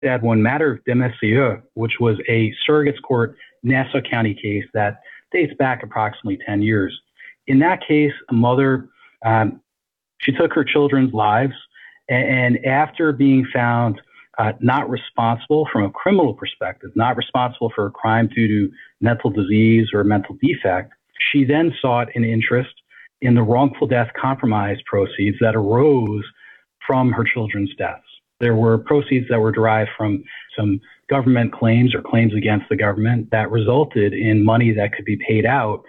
They had one matter of Demessieux, which was a surrogates court Nassau County case that dates back approximately 10 years. In that case, a mother, she took her children's lives, and after being found not responsible from a criminal perspective, not responsible for a crime due to mental disease or mental defect, she then sought an interest in the wrongful death compromise proceeds that arose from her children's deaths. There were proceeds that were derived from some government claims or claims against the government that resulted in money that could be paid out.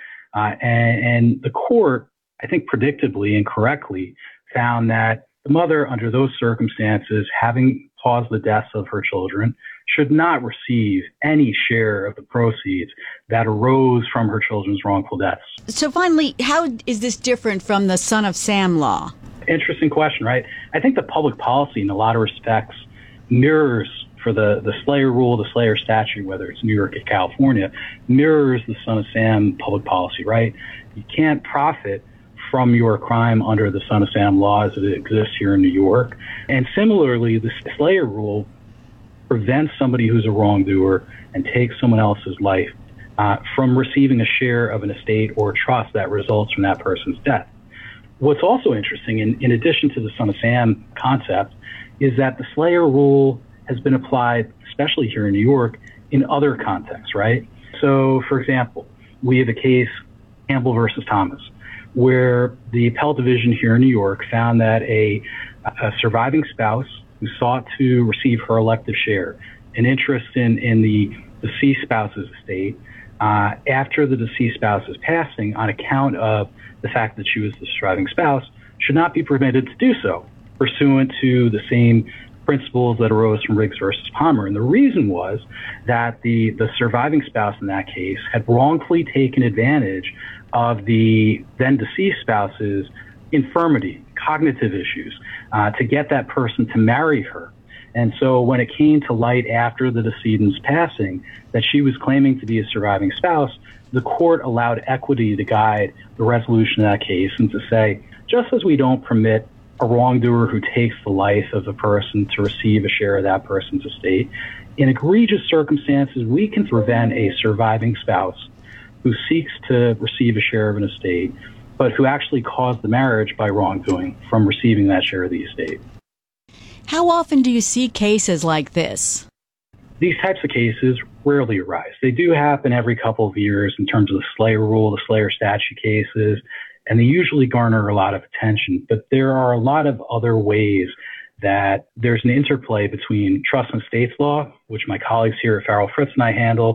And the court, I think predictably and correctly, found that the mother, under those circumstances, having caused the deaths of her children, should not receive any share of the proceeds that arose from her children's wrongful deaths. So finally, how is this different from the Son of Sam law? Interesting question, right? I think the public policy in a lot of respects mirrors, for the Slayer rule, the Slayer statute, whether it's New York or California, mirrors the Son of Sam public policy, right? You can't profit from your crime under the Son of Sam law as it exists here in New York. And similarly, the Slayer rule prevents somebody who's a wrongdoer and takes someone else's life from receiving a share of an estate or trust that results from that person's death. What's also interesting, in addition to the Son of Sam concept, is that the Slayer rule has been applied, especially here in New York, in other contexts, right? So, for example, we have a case, Campbell versus Thomas, where the appellate division here in New York found that a surviving spouse who sought to receive her elective share, an interest in the deceased spouse's estate, after the deceased spouse's passing, on account of the fact that she was the surviving spouse, should not be permitted to do so, pursuant to the same principles that arose from Riggs versus Palmer. And the reason was that the surviving spouse in that case had wrongfully taken advantage of the then deceased spouse's infirmity, cognitive issues, to get that person to marry her. And so when it came to light after the decedent's passing that she was claiming to be a surviving spouse, the court allowed equity to guide the resolution of that case and to say, just as we don't permit a wrongdoer who takes the life of a person to receive a share of that person's estate, in egregious circumstances, we can prevent a surviving spouse who seeks to receive a share of an estate, but who actually caused the marriage by wrongdoing from receiving that share of the estate. How often do you see cases like this? These types of cases rarely arise. They do happen every couple of years in terms of the Slayer rule, the Slayer statute cases, and they usually garner a lot of attention. But there are a lot of other ways that there's an interplay between trust and estates law, which my colleagues here at Farrell Fritz and I handle,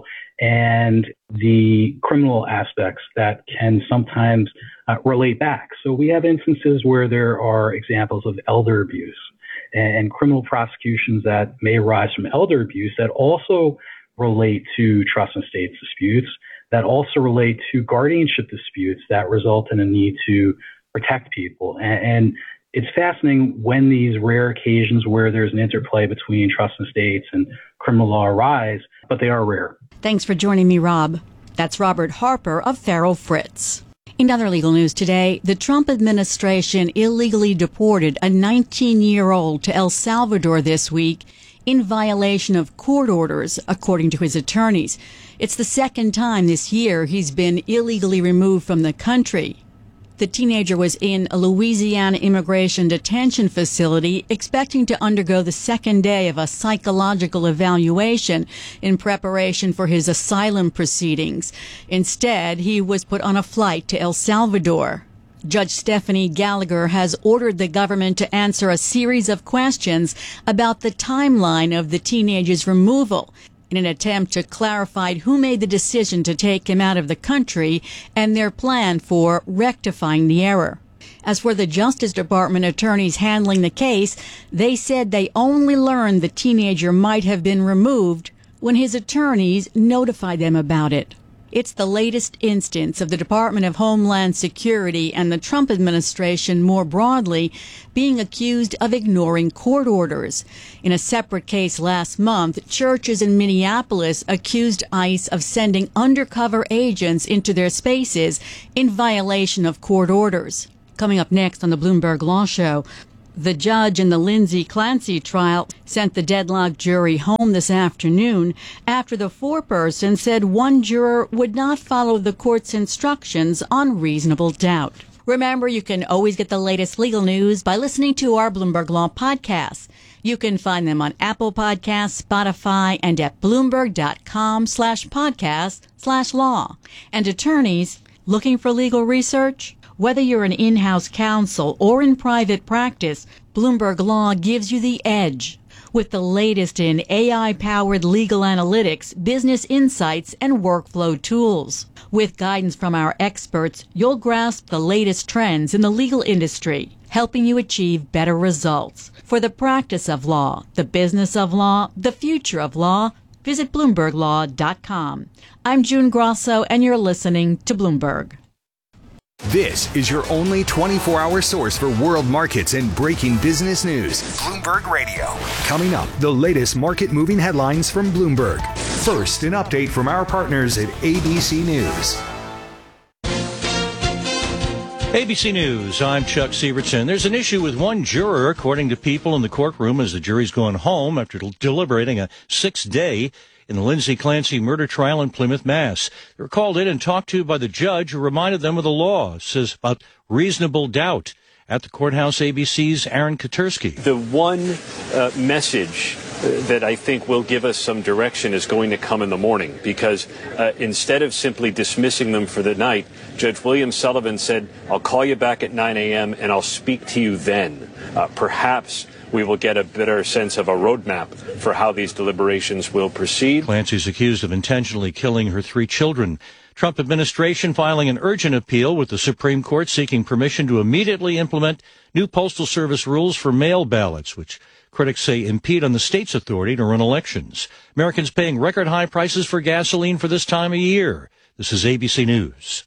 and the criminal aspects that can sometimes relate back. So we have instances where there are examples of elder abuse and criminal prosecutions that may arise from elder abuse that also relate to trust and estates disputes, that also relate to guardianship disputes that result in a need to protect people. And it's fascinating when these rare occasions where there's an interplay between trust and estates and criminal law arise, but they are rare. Thanks for joining me, Rob. That's Robert Harper of Farrell Fritz. In other legal news today, the Trump administration illegally deported a 19-year-old to El Salvador this week in violation of court orders, according to his attorneys. It's the second time this year he's been illegally removed from the country. The teenager was in a Louisiana immigration detention facility expecting to undergo the second day of a psychological evaluation in preparation for his asylum proceedings. Instead, he was put on a flight to El Salvador. Judge Stephanie Gallagher has ordered the government to answer a series of questions about the timeline of the teenager's removal, in an attempt to clarify who made the decision to take him out of the country and their plan for rectifying the error. As for the Justice Department attorneys handling the case, they said they only learned the teenager might have been removed when his attorneys notified them about it. It's the latest instance of the Department of Homeland Security and the Trump administration more broadly being accused of ignoring court orders. In a separate case last month, churches in Minneapolis accused ICE of sending undercover agents into their spaces in violation of court orders. Coming up next on the Bloomberg Law Show, The judge in the Lindsay Clancy trial sent the deadlocked jury home this afternoon after the foreperson said one juror would not follow the court's instructions on reasonable doubt. Remember, you can always get the latest legal news by listening to our Bloomberg Law podcasts. You can find them on Apple Podcasts, Spotify, and at Bloomberg.com/podcast/law. And attorneys looking for legal research? Whether you're an in-house counsel or in private practice, Bloomberg Law gives you the edge. With the latest in AI-powered legal analytics, business insights, and workflow tools. With guidance from our experts, you'll grasp the latest trends in the legal industry, helping you achieve better results. For the practice of law, the business of law, the future of law, visit BloombergLaw.com. I'm June Grosso, and you're listening to Bloomberg. This is your only 24-hour source for world markets and breaking business news. Bloomberg Radio. Coming up, the latest market-moving headlines from Bloomberg. First, an update from our partners at ABC News. ABC News, I'm Chuck Sievertson. There's an issue with one juror, according to people in the courtroom, as the jury's going home after deliberating a 6-day in the Lindsay Clancy murder trial in Plymouth, Mass. They were called in and talked to by the judge, who reminded them of the law, says about reasonable doubt. At the courthouse, ABC's Aaron Katersky. The one message that I think will give us some direction is going to come in the morning, because instead of simply dismissing them for the night, Judge William Sullivan said, I'll call you back at 9 a.m. and I'll speak to you then. Perhaps we will get a better sense of a roadmap for how these deliberations will proceed. Clancy's accused of intentionally killing her 3 children. Trump administration filing an urgent appeal with the Supreme Court seeking permission to immediately implement new Postal Service rules for mail ballots, which critics say impede on the state's authority to run elections. Americans paying record high prices for gasoline for this time of year. This is ABC News.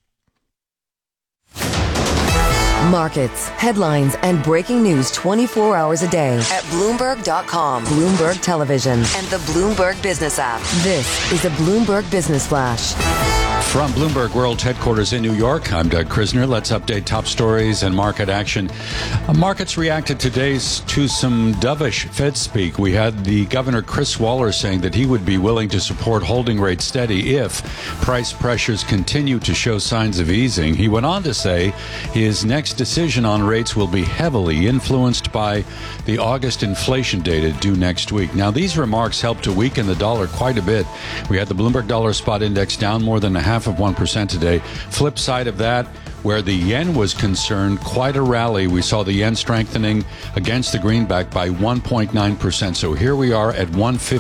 Markets, headlines, and breaking news 24 hours a day at Bloomberg.com, Bloomberg Television, and the Bloomberg Business app. This is a Bloomberg Business Flash. From Bloomberg World Headquarters in New York, I'm Doug Krisner. Let's update top stories and market action. Markets reacted today to some dovish Fed speak. We had the Governor Chris Waller saying that he would be willing to support holding rates steady if price pressures continue to show signs of easing. He went on to say his next decision on rates will be heavily influenced by the August inflation data due next week. Now, these remarks helped to weaken the dollar quite a bit. We had the Bloomberg Dollar Spot Index down more than 0.5% today. Flip side of that, where the yen was concerned, quite a rally. We saw the yen strengthening against the greenback by 1.9%. So here we are at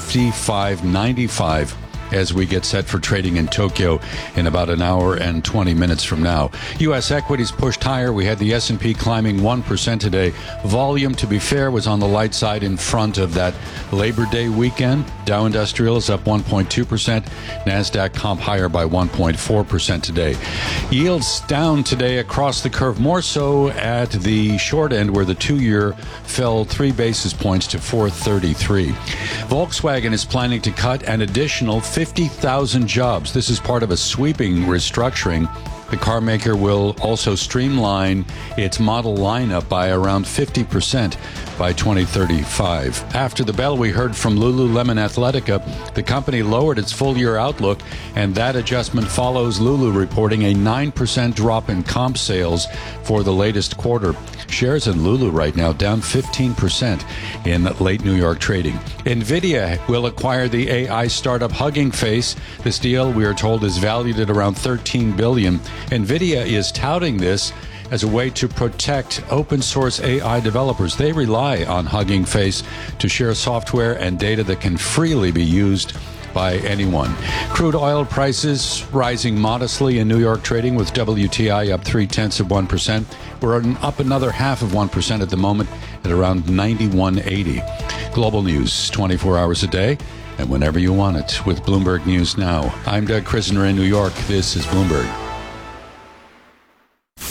155.95 as we get set for trading in Tokyo in about an hour and 20 minutes from now. U.S. equities pushed higher. We had the S&P climbing 1% today. Volume, to be fair, was on the light side in front of that Labor Day weekend. Dow Industrial is up 1.2%. NASDAQ comp higher by 1.4% today. Yields down today across the curve, more so at the short end, where the 2-year fell 3 basis points to 4.33. Volkswagen is planning to cut an additional 50,000 jobs. This is part of a sweeping restructuring. The car maker will also streamline its model lineup by around 50% by 2035. After the bell, we heard from Lululemon Athletica. The company lowered its full-year outlook, and that adjustment follows Lulu reporting a 9% drop in comp sales for the latest quarter. Shares in Lulu right now down 15% in late New York trading. NVIDIA will acquire the AI startup Hugging Face. This deal, we are told, is valued at around $13 billion. NVIDIA is touting this as a way to protect open source AI developers. They rely on Hugging Face to share software and data that can freely be used by anyone. Crude oil prices rising modestly in New York trading, with WTI up 0.3%. We're up another 0.5% at the moment at around 91.80. Global news 24 hours a day and whenever you want it with Bloomberg News Now. I'm Doug Krisner in New York. This is Bloomberg.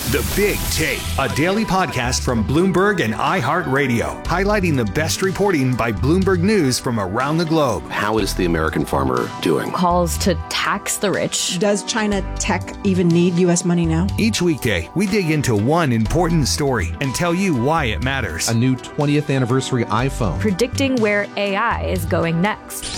The Big Take, a daily podcast from Bloomberg and iHeartRadio, highlighting the best reporting by Bloomberg News from around the globe. How is the American farmer doing? Calls to tax the rich. Does China tech even need U.S. money now? Each weekday, we dig into one important story and tell you why it matters. A new 20th anniversary iPhone. Predicting where AI is going next.